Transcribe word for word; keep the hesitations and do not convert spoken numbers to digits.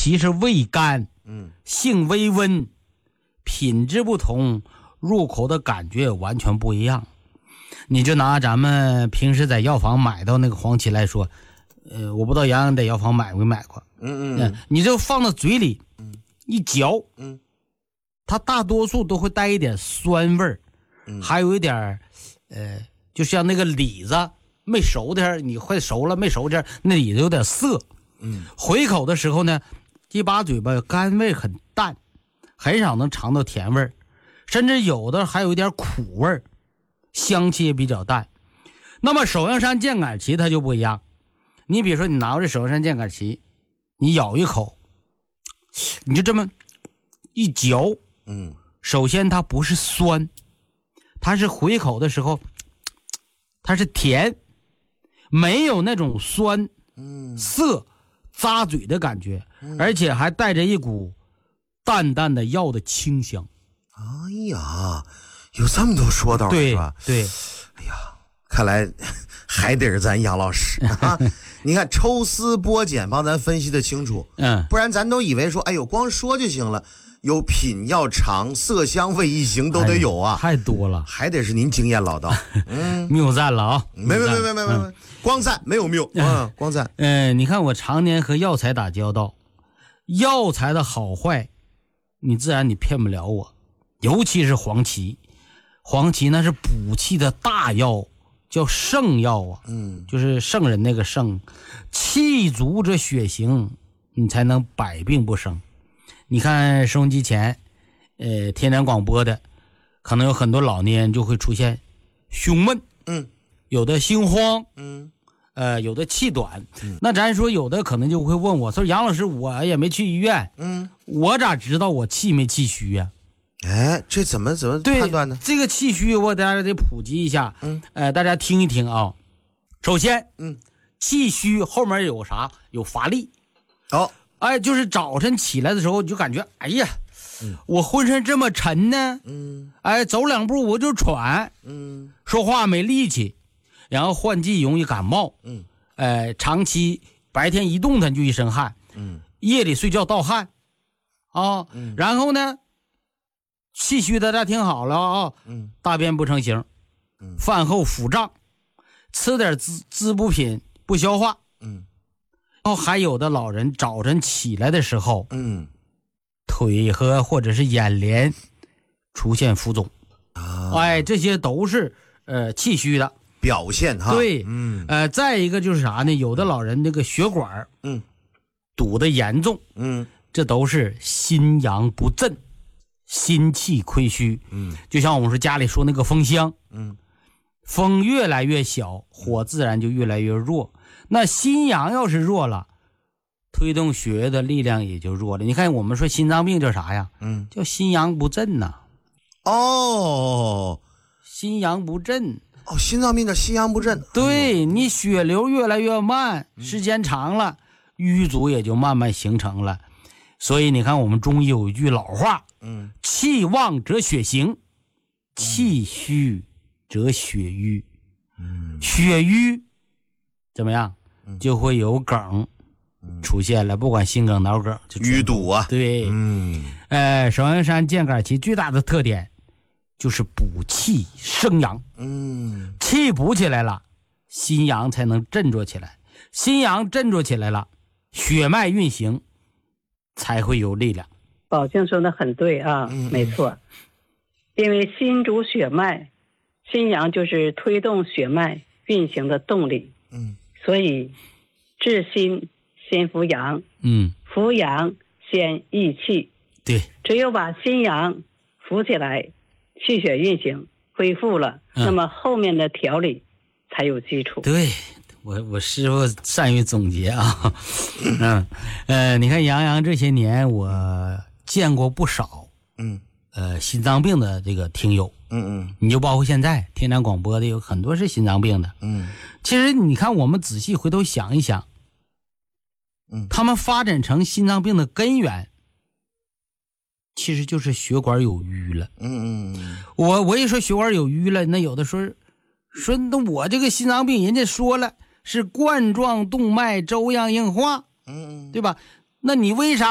其是味甘， 嗯， 性微温，品质不同，入口的感觉也完全不一样。你就拿咱们平时在药房买到那个黄芪来说，呃，我不知道洋洋在药房买没买过， 嗯嗯嗯， 你就放到嘴里， 嗯， 一嚼， 嗯， 它大多数都会带一点酸味儿， 嗯， 还有一点，呃，就像那个李子没熟的，你快熟了没熟的，那李子有点涩， 嗯， 回口的时候呢，一把嘴巴甘味很淡，很少能尝到甜味儿，甚至有的还有一点苦味儿，香气也比较淡。那么首阳山箭杆芪它就不一样，你比如说你拿过这首阳山箭杆芪，你咬一口，你就这么一嚼， 嗯， 首先它不是酸，它是回口的时候它是甜，没有那种酸嗯， 涩扎嘴的感觉，而且还带着一股淡淡的药的清香。 哎呀，有这么多说道对是吧？ 对， 哎呀，看来还得是咱杨老师啊！你看抽丝剥茧帮咱分析的清楚， 嗯， 不然咱都以为说，哎呦，光说就行了，有品要尝，色香味一行都得有啊， 哎、太多了， 还得是您经验老道，嗯， 谬赞了啊！ 没没没没没没没，光赞没有谬，嗯，光赞。 嗯、呃，你看我常年和药材打交道，药材的好坏，你自然你骗不了我，尤其是黄芪，黄芪那是补气的大药。叫圣药啊， 嗯， 就是圣人那个圣，气足者血行，你才能百病不生。你看收音机前，呃，天然广播的，可能有很多老年人就会出现胸闷， 嗯， 有的心慌， 嗯， 呃，有的气短。嗯、那咱说有的可能就会问我说：“杨老师，我也没去医院， 嗯， 我咋知道我气没气虚呀、啊？” 哎，这怎么怎么判断呢？ 这个气虚，我大家得普及一下。 嗯， 呃，大家听一听啊。首先， 嗯， 气虚后面有啥？有乏力。 哦， 哎，就是早晨起来的时候就感觉，哎呀， 嗯、 我浑身这么沉呢。 嗯， 哎，走两步我就喘。 嗯， 说话没力气，然后换季容易感冒。 嗯， 哎，长期白天一动弹就一身汗。 嗯， 夜里睡觉盗汗。啊， 嗯、 然后呢？气虚的大家听好了啊， 嗯， 大便不成形， 嗯， 饭后腹胀，吃点滋滋补品不消化， 嗯， 然后还有的老人早晨起来的时候， 嗯， 腿和或者是眼帘出现浮肿， 啊， 哎，这些都是呃气虚的表现哈。 对， 嗯， 呃，再一个就是啥呢？有的老人那个血管嗯堵得严重， 嗯， 这都是心阳不振。心气亏虚， 嗯， 就像我们说家里说那个风箱， 嗯， 风越来越小，火自然就越来越弱。那心阳要是弱了，推动血液的力量也就弱了。你看我们说心脏病叫啥呀？ 嗯， 叫心阳不振呐、 啊。哦， 心阳不振。 哦，心脏病叫心阳不振。 对、 哎、 你血流越来越慢，时间长了，瘀阻也就慢慢形成了。所以你看我们中医有一句老话， 嗯， 气旺则血行，气虚则血瘀。 嗯， 血瘀怎么样？就会有梗出现了，不管心梗、脑梗，就淤堵啊。 对， 嗯， 呃，首阳山箭杆芪最大的特点就是补气生阳。 嗯， 气补起来了，心阳才能振作起来，心阳振作起来了，血脉运行才会有力量。 宝静说的很对啊， 嗯、 没错，因为心主血脉，心阳就是推动血脉运行的动力。 嗯， 所以治心先扶阳， 嗯， 扶阳先益气。 对， 只有把心阳扶起来，气血运行恢复了、嗯、那么后面的调理才有基础。 对，我我师傅善于总结啊。嗯呃你看杨洋这些年我见过不少嗯呃心脏病的这个听友。 嗯嗯， 你就包括现在天南广播的有很多是心脏病的。 嗯， 其实你看我们仔细回头想一想， 嗯， 他们发展成心脏病的根源其实就是血管有淤了。 嗯嗯， 我我一说血管有淤了，那有的说说那我这个心脏病人家说了是冠状动脉粥样硬化， 嗯， 对吧？那你为啥